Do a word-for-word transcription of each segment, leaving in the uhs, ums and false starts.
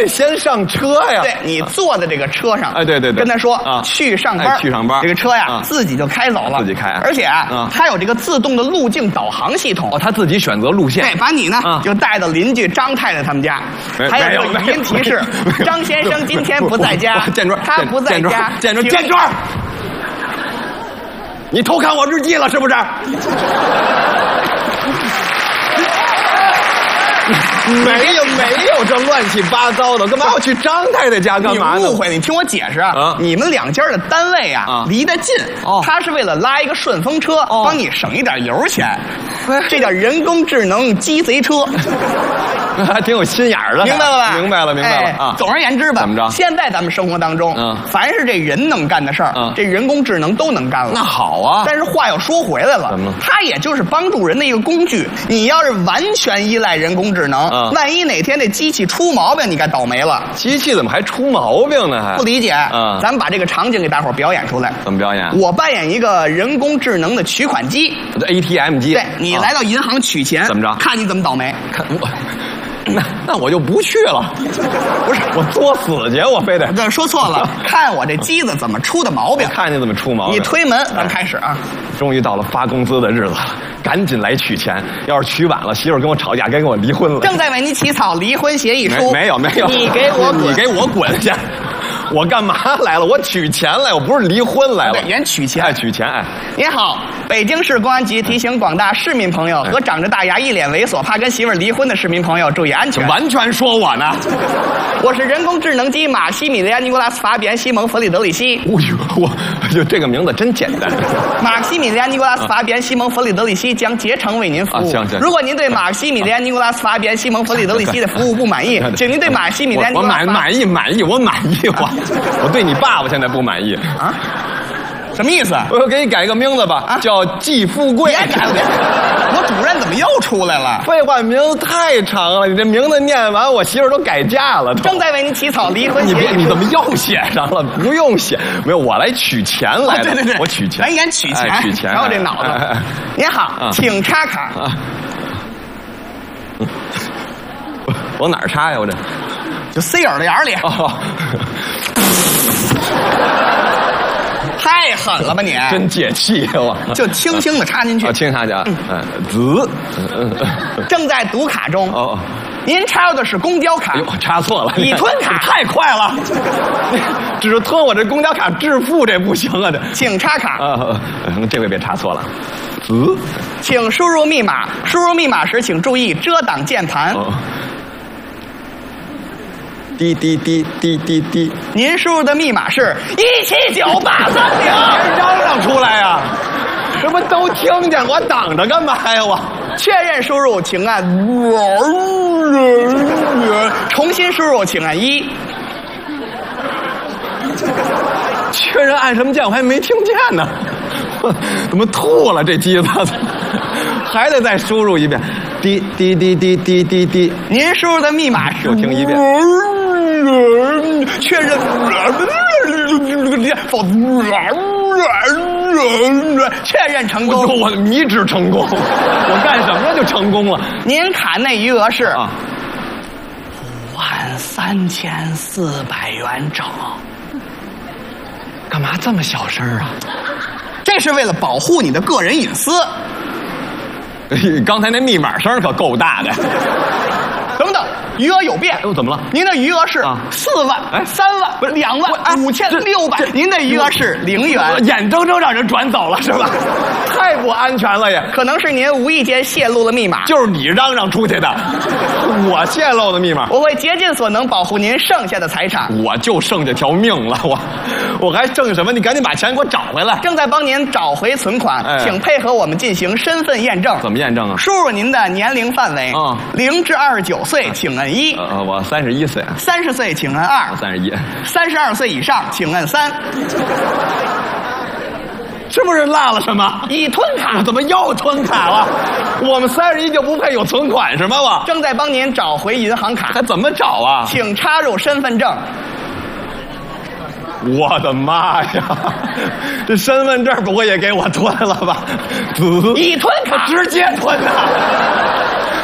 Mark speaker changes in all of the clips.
Speaker 1: 得先上车呀。
Speaker 2: 对，你坐在这个车上，
Speaker 1: 哎，对对对，
Speaker 2: 跟他说
Speaker 1: 啊，
Speaker 2: 去上班，
Speaker 1: 哎去上班，
Speaker 2: 这个车呀
Speaker 1: 啊
Speaker 2: 自己就开走了，
Speaker 1: 自己开，
Speaker 2: 而且啊
Speaker 1: 啊，
Speaker 2: 它有这个自动的路径导航系统。
Speaker 1: 哦，他自己选择路线，
Speaker 2: 对，把你呢
Speaker 1: 啊
Speaker 2: 就带到邻居张太太他们家，还有这个语音提示：张先生今天不在家，
Speaker 1: 建庄，
Speaker 2: 他不在家，
Speaker 1: 建庄，建庄，你偷看我日记了是不是？没有没有这乱七八糟的，干嘛要去张太太家干嘛呢？
Speaker 2: 你误会，你听我解释啊，你们两家的单位啊离得近，他是为了拉一个顺风车，帮你省一点油钱。这叫人工智能鸡贼车，
Speaker 1: 还挺有心眼儿的，
Speaker 2: 明白了吧？
Speaker 1: 明白了，明白了啊。
Speaker 2: 总而言之吧，
Speaker 1: 怎么着？
Speaker 2: 现在咱们生活当中，嗯，凡是这人能干的事儿，这人工智能都能干了。
Speaker 1: 那好啊，
Speaker 2: 但是话又说回来了，
Speaker 1: 怎么了？
Speaker 2: 它也就是帮助人的一个工具。你要是完全依赖人工智能，万一哪天这机器出毛病，你该倒霉了。
Speaker 1: 机器怎么还出毛病呢？还
Speaker 2: 不理解。
Speaker 1: 嗯，
Speaker 2: 咱们把这个场景给大伙儿表演出来。
Speaker 1: 怎么表演？
Speaker 2: 我扮演一个人工智能的取款机
Speaker 1: ，A T M 机。
Speaker 2: 对，你来到银行取钱，
Speaker 1: 怎么着？
Speaker 2: 看你怎么倒霉。
Speaker 1: 看我。那那我就不去了，不是我作死去，我非得。
Speaker 2: 这说错了，看我这机子怎么出的毛病。
Speaker 1: 看你怎么出毛病。
Speaker 2: 你推门，咱开始啊。
Speaker 1: 终于到了发工资的日子了，赶紧来取钱。要是取晚了，媳妇儿跟我吵架，该跟我离婚了。
Speaker 2: 正在为你起草离婚协议书。
Speaker 1: 没有没有，
Speaker 2: 你给我滚，
Speaker 1: 你给我滚去！我干嘛来了？我取钱来，我不是离婚来了。
Speaker 2: 对，人取钱，
Speaker 1: 哎，取钱哎。
Speaker 2: 您好，北京市公安局提醒广大市民朋友和长着大牙、一脸猥琐、怕跟媳妇儿离婚的市民朋友注意安全。
Speaker 1: 完全说我呢。
Speaker 2: 我是人工智能机马西米利安尼古拉斯法比安西蒙弗里德里希。
Speaker 1: 哎呦，我就这个名字真简单。
Speaker 2: 马西米利安尼古拉斯法比安西蒙弗里德里希将竭诚为您服务。
Speaker 1: 啊、行行。
Speaker 2: 如果您对马西米利安尼古拉斯法比安西蒙弗里德里希的服务不满意，请您对马西米利安尼古拉斯。
Speaker 1: 我满满意满意，我满意我我对你爸爸现在不满意
Speaker 2: 啊。什么意思？
Speaker 1: 我给你改个名字吧，啊、叫季富贵。
Speaker 2: 别改了，别改了！我主任怎么又出来了？
Speaker 1: 废话，名字太长了，你这名字念完，我媳妇儿都改嫁了。
Speaker 2: 正在为您起草离婚协议。
Speaker 1: 你别，你怎么又写上了？不用写，没有，我来取钱来的。
Speaker 2: 哦、对对对，
Speaker 1: 我取钱。
Speaker 2: 咱演取钱，
Speaker 1: 哎、取钱。
Speaker 2: 还有这脑子。哎哎、您好，啊、请插卡。啊、
Speaker 1: 往哪儿插呀？我这
Speaker 2: 就塞耳朵眼里。哦太狠了吧你！
Speaker 1: 真解气我！
Speaker 2: 就轻轻的插进去，
Speaker 1: 啊，轻插去啊！嗯，子，
Speaker 2: 正在读卡中。
Speaker 1: 哦，
Speaker 2: 您插的是公交卡。
Speaker 1: 哟，插错了，
Speaker 2: 已吞卡
Speaker 1: 太快了，只吞我这公交卡致富这不行啊！这，
Speaker 2: 请插卡。
Speaker 1: 啊，这回别插错了。子，
Speaker 2: 请输入密码。输入密码时请注意遮挡键盘。
Speaker 1: 哦滴滴滴滴滴滴，
Speaker 2: 您输入的密码是一七九八三零，
Speaker 1: 嚷嚷出来呀！这不都听见？我挡着干嘛呀？我
Speaker 2: 确认输入，请按重新输入，请按一。
Speaker 1: 确认按什么键？我还没听见呢，怎么吐了这机子？还得再输入一遍，滴滴滴滴滴滴滴。
Speaker 2: 您输入的密码是？
Speaker 1: 又听一遍。
Speaker 2: 确认，否确认成功。
Speaker 1: 我迷之成功，我干什么就成功了？
Speaker 2: 您卡内余额是
Speaker 1: 啊，
Speaker 2: 五万三千四百元整。
Speaker 1: 干嘛这么小声啊？
Speaker 2: 这是为了保护你的个人隐私。
Speaker 1: 刚才那密码声可够大的。
Speaker 2: 等等，余额有变。
Speaker 1: 又怎么了？
Speaker 2: 您的余额是四万、哎、三万、不是两万、五千六百。您的余额是零元，
Speaker 1: 眼睁睁让人转走了是吧？太不安全了也。
Speaker 2: 可能是您无意间泄露了密码。
Speaker 1: 就是你嚷嚷出去的，我泄露的密码。
Speaker 2: 我会竭尽所能保护您剩下的财产。
Speaker 1: 我就剩这条命了，我我还剩什么？你赶紧把钱给我找回来。
Speaker 2: 正在帮您找回存款，哎、请配合我们进行身份验证。
Speaker 1: 怎么验证啊？
Speaker 2: 输入您的年龄范围，啊、嗯，零至二十九岁，请按一。
Speaker 1: 呃，我三十一岁。
Speaker 2: 三十岁，请按二。
Speaker 1: 我三十一。
Speaker 2: 三十二岁以上，请按三。
Speaker 1: 是不是落了什么？
Speaker 2: 已吞卡。
Speaker 1: 怎么又吞卡了？我们三十一就不配有存款是吗？我
Speaker 2: 正在帮您找回银行卡。
Speaker 1: 还怎么找啊？
Speaker 2: 请插入身份证。
Speaker 1: 我的妈呀！这身份证不会也给我吞了吧？
Speaker 2: 已吞卡，
Speaker 1: 直接吞呐！这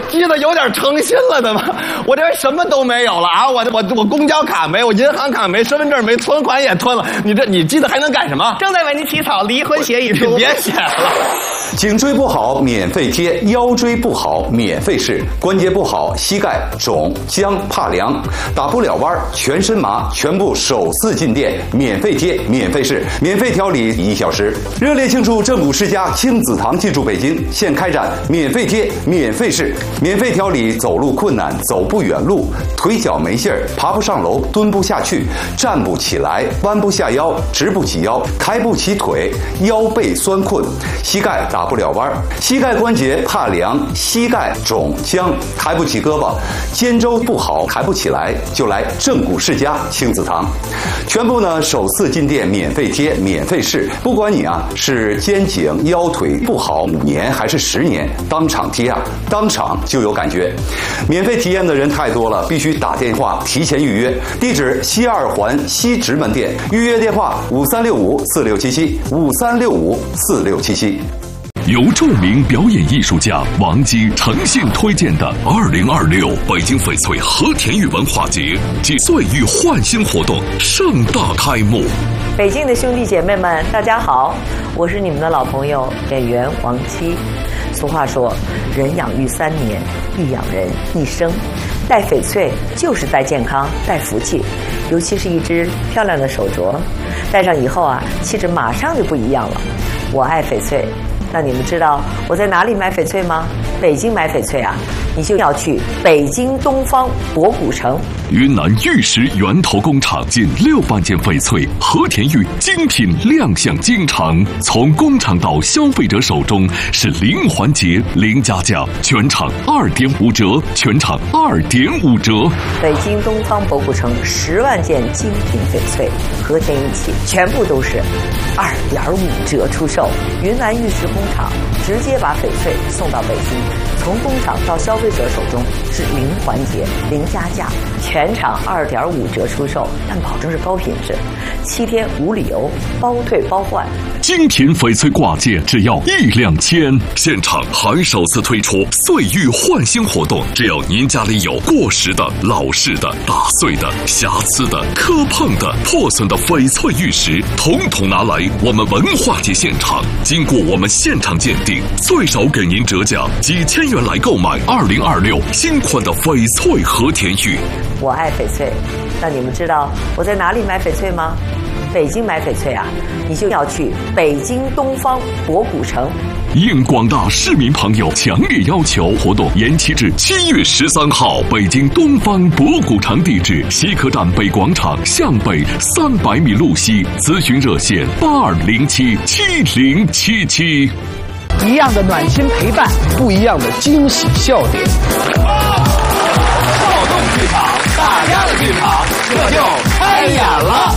Speaker 1: 记得有点诚心了的吗？我这什么都没有了啊！我我我公交卡没，我银行卡没，身份证没，存款也吞了。你这你记得还能干什么？
Speaker 2: 正在为您起草离婚协议书。
Speaker 1: 别写了。
Speaker 3: 颈椎不好免费贴，腰椎不好免费试，关节不好膝盖肿僵怕凉，打不了弯全身麻，全部首次进店免费贴免费试，免费调理一小时。热烈庆祝正骨世家亲子堂进驻北京，现开展免费贴免费试，免费调理走路困难、走不远路、腿脚没劲儿、爬不上楼、蹲不下去、站不起来、弯不下腰、直不起腰、抬不起腿、腰背酸困、膝盖打不了弯、膝盖关节怕凉、膝盖肿僵、抬不起胳膊、肩周不好抬不起来，就来正骨世家亲子堂。全部呢首次进店免费贴免费试，不管你啊是肩颈腰腿不好五年还是十年，当场贴啊，当场就有感觉。免费体验的人太多了，必须打电话提前预约。地址西二环西直门店，预约电话五三六五四六七七五三六五四六七七。
Speaker 4: 由著名表演艺术家王姬诚信推荐的二零二六北京翡翠和田玉文化节暨岁玉焕新活动盛大开幕。
Speaker 5: 北京的兄弟姐妹们，大家好，我是你们的老朋友演员王姬。俗话说，人养育三年，必养人一生。戴翡翠就是戴健康、戴福气，尤其是一只漂亮的手镯，戴上以后啊，气质马上就不一样了。我爱翡翠。那你们知道我在哪里买翡翠吗？北京买翡翠啊，你就要去北京东方博古城。
Speaker 4: 云南玉石源头工厂近六万件翡翠和田玉精品亮相京城，从工厂到消费者手中是零环节、零加价，全场二点五折，全场二点五折。
Speaker 5: 北京东方博古城十万件精品翡翠和田玉器，全部都是二点五折出售。云南玉石工厂直接把翡翠送到北京，从工厂到消费者手中是零环节、零加价，全场二点五折出售，但保证是高品质，七天无理由，包退包换。
Speaker 4: 精品翡翠挂件只要一两千，现场还首次推出岁玉焕新活动，只要您家里有过时的、老式的、打碎的、瑕疵的、磕碰的、破损的翡翠玉石，统统拿来我们文化节现场，经过我们现场鉴定，最少给您折价几千元来购买二零二六新款的翡翠和田玉。
Speaker 5: 我爱翡翠，那你们知道我在哪里买翡翠吗？北京买翡翠啊，你就要去北京东方博古城。
Speaker 4: 应广大市民朋友强烈要求，活动延期至七月十三号。北京东方博古城地址：西客站北广场向北三百米路西。咨询热线：八二零七七零七七。
Speaker 6: 一样的暖心陪伴，不一样的惊喜笑点。
Speaker 1: 跳动剧场，大家的剧场，这就开演了。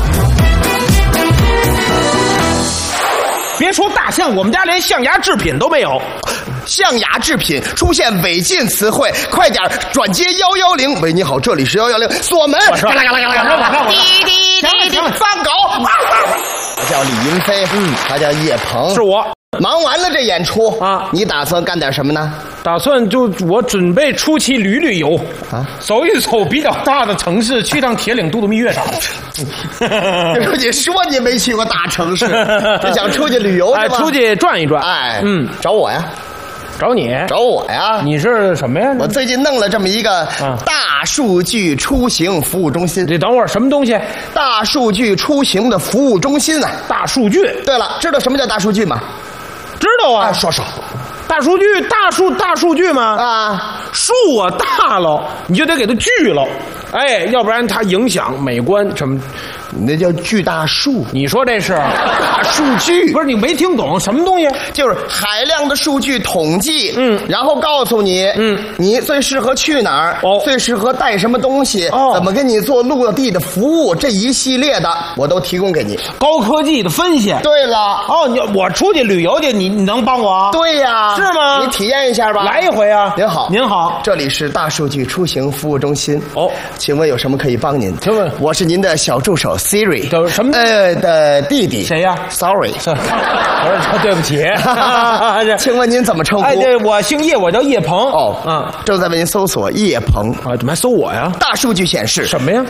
Speaker 6: 别说大象，我们家连象牙制品都没有。
Speaker 7: 象牙制品出现违禁词汇，快点转接幺幺零。喂，你好，这里是幺幺零，锁门。
Speaker 6: 我说，嘎啦嘎啦嘎啦嘎啦，
Speaker 7: 滴滴滴滴，放狗。我叫李云飞，嗯，他叫叶鹏，
Speaker 6: 是我。
Speaker 7: 忙完了这演出
Speaker 6: 啊，你
Speaker 7: 打算干点什么呢？
Speaker 6: 打算就我准备出去旅旅游啊，走一走比较大的城市，去趟铁岭度度蜜月啥的。
Speaker 7: 你说你没去过大城市，就想出去旅游
Speaker 6: 哎，出去转一转。
Speaker 7: 哎，嗯，找我呀。
Speaker 6: 找你？
Speaker 7: 找我呀？
Speaker 6: 你是什么呀？
Speaker 7: 我最近弄了这么一个大数据出行服务中心。
Speaker 6: 你等会儿，什么东西？
Speaker 7: 大数据出行的服务中心啊！
Speaker 6: 大数据。
Speaker 7: 对了，知道什么叫大数据吗？
Speaker 6: 知道啊，
Speaker 7: 啊说说。
Speaker 6: 大数据，大数大数据吗？
Speaker 7: 啊，
Speaker 6: 树啊大了，你就得给它锯了，哎，要不然它影响美观什么。
Speaker 7: 那叫巨大数，
Speaker 6: 你说这是
Speaker 7: 大数据？
Speaker 6: 不是你没听懂什么东西？
Speaker 7: 就是海量的数据统计，嗯，然后告诉你，嗯，你最适合去哪儿，哦，最适合带什么东西，哦，怎么给你做落地的服务，这一系列的我都提供给你，
Speaker 6: 高科技的分析。
Speaker 7: 对了，
Speaker 6: 哦，你我出去旅游去，你你能帮我？
Speaker 7: 对呀，
Speaker 6: 是吗？
Speaker 7: 你体验一下吧，
Speaker 6: 来一回啊！
Speaker 7: 您好，
Speaker 6: 您好，
Speaker 7: 这里是大数据出行服务中心。哦， 请问有什么可以帮您？
Speaker 6: 请问
Speaker 7: 我是您的小助手 Siri。
Speaker 6: 都什么？
Speaker 7: 呃的弟弟。
Speaker 6: 谁呀
Speaker 7: ？Sorry。
Speaker 6: 我说对不起。
Speaker 7: 请问您怎么称呼？
Speaker 6: 哎，对，我姓叶，我叫叶鹏。
Speaker 7: 哦，
Speaker 6: 嗯，
Speaker 7: 正在为您搜索叶鹏。
Speaker 6: 啊，怎么还搜我呀？
Speaker 7: 大数据显示，
Speaker 6: 什么呀？